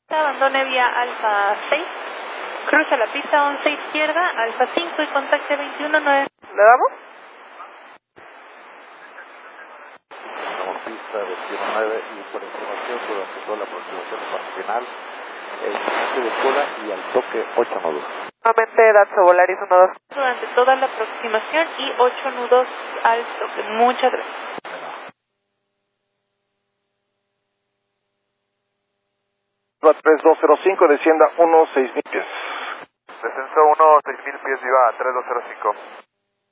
Abandone vía Alfa 6. Cruza la pista 11 izquierda, Alfa 5 y contacte 219. ¿Le damos? Tenemos pista 219 y por información durante toda la aproximación final, el inicio de cola y al toque 8 nudos. Nuevamente, Datsun Volaris 12. Durante toda la aproximación y 8 nudos al toque. Muchas gracias. 3205, descienda 16000 pies. Descenso 1, 6000 pies, viva 3205.